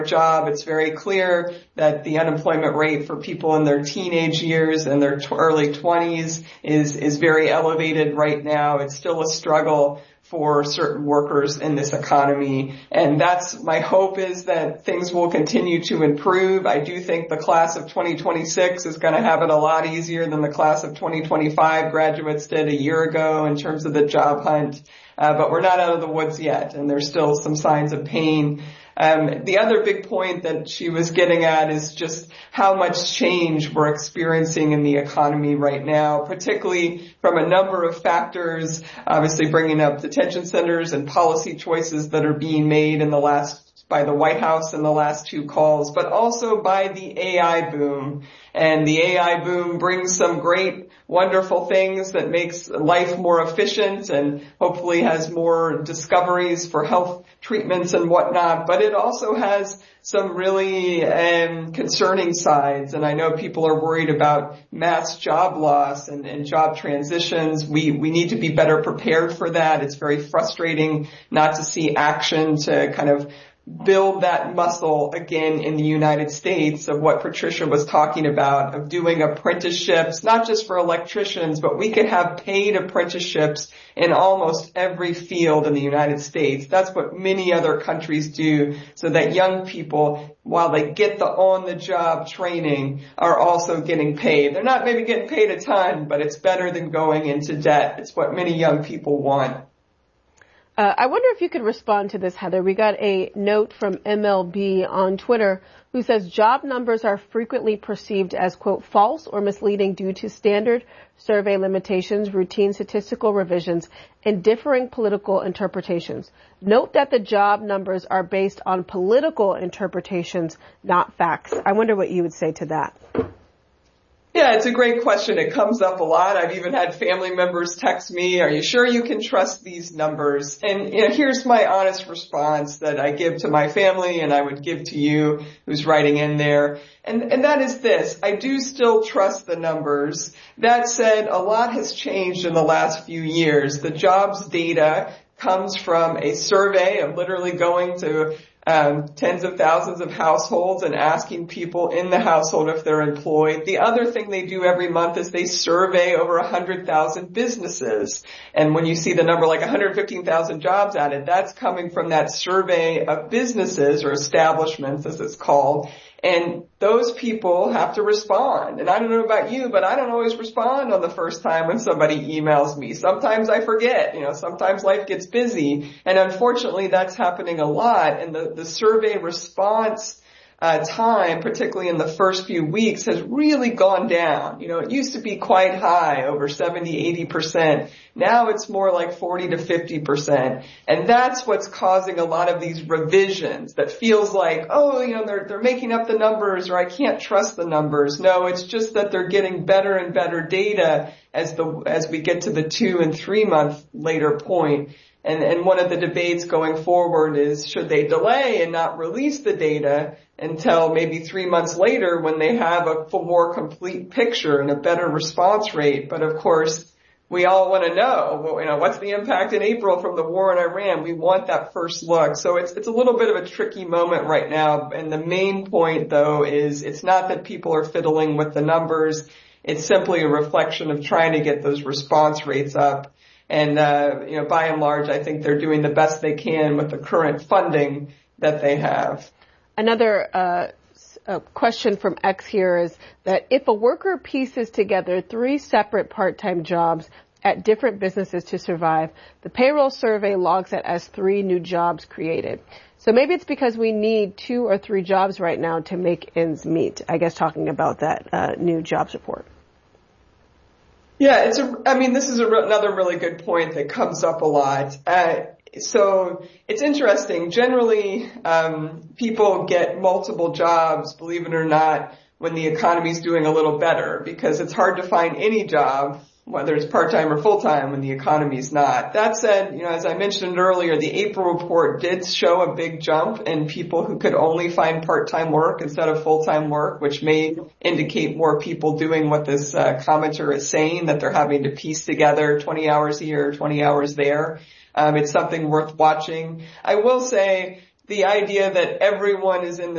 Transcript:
job. It's very clear that the unemployment rate for people in their teenage years and their early 20s is very elevated right now. It's still a struggle for certain workers in this economy. And that's my hope, is that things will continue to improve. I do think the class of 2026 is going to have it a lot easier than the class of 2025 graduates did a year ago in terms of the job hunt. But we're not out of the woods yet, and there's still some signs of pain. The other big point that she was getting at is just how much change we're experiencing in the economy right now, particularly from a number of factors, obviously bringing up detention centers and policy choices that are being made by the White House in the last two calls, but also by the AI boom. And the AI boom brings some great, wonderful things that makes life more efficient and hopefully has more discoveries for health treatments and whatnot. But it also has some really concerning sides. And I know people are worried about mass job loss and job transitions. We need to be better prepared for that. It's very frustrating not to see action to kind of build that muscle again in the United States of what Patricia was talking about, of doing apprenticeships, not just for electricians, but we could have paid apprenticeships in almost every field in the United States. That's what many other countries do, so that young people, while they get the on-the-job training, are also getting paid. They're not maybe getting paid a ton, but it's better than going into debt. It's what many young people want. I wonder if you could respond to this, Heather. We got a note from MLB on Twitter who says job numbers are frequently perceived as, quote, false or misleading due to standard survey limitations, routine statistical revisions, and differing political interpretations. Note that the job numbers are based on political interpretations, not facts. I wonder what you would say to that. Yeah, it's a great question. It comes up a lot. I've even had family members text me, are you sure you can trust these numbers? And here's my honest response that I give to my family and I would give to you who's writing in there. And that is this. I do still trust the numbers. That said, a lot has changed in the last few years. The jobs data comes from a survey of literally going to tens of thousands of households and asking people in the household if they're employed. The other thing they do every month is they survey over 100,000 businesses. And when you see the number like 115,000 jobs added, that's coming from that survey of businesses or establishments, as it's called. And those people have to respond. And I don't know about you, but I don't always respond on the first time when somebody emails me. Sometimes I forget, sometimes life gets busy. And unfortunately, that's happening a lot. And the survey response time, particularly in the first few weeks, has really gone down. It used to be quite high, over 70, 80%. Now it's more like 40 to 50%. And that's what's causing a lot of these revisions that feels like, they're making up the numbers, or I can't trust the numbers. No, it's just that they're getting better and better data as we get to the 2 and 3 month later point. And one of the debates going forward is, should they delay and not release the data until maybe 3 months later when they have a more complete picture and a better response rate? But of course, we all want to know, what's the impact in April from the war in Iran? We want that first look. So it's a little bit of a tricky moment right now. And the main point, though, is it's not that people are fiddling with the numbers. It's simply a reflection of trying to get those response rates up. And, by and large, I think they're doing the best they can with the current funding that they have. Another question from X here is that if a worker pieces together 3 separate part-time jobs at different businesses to survive, the payroll survey logs it as 3 new jobs created. So maybe it's because we need 2 or 3 jobs right now to make ends meet, I guess, talking about that new jobs report. Yeah, this is another really good point that comes up a lot. So it's interesting. Generally, people get multiple jobs, believe it or not, when the economy's doing a little better, because it's hard to find any job, whether it's part-time or full-time, when the economy's not. That said, as I mentioned earlier, the April report did show a big jump in people who could only find part-time work instead of full-time work, which may indicate more people doing what this commenter is saying, that they're having to piece together 20 hours here, 20 hours there. It's something worth watching. I will say the idea that everyone is in